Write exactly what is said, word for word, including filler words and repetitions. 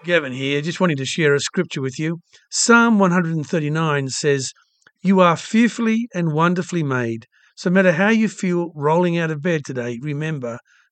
Gavin here, just wanting to share a scripture with you. Psalm one thirty-nine says, "You are fearfully and wonderfully made." So no matter how you feel rolling out of bed today, remember,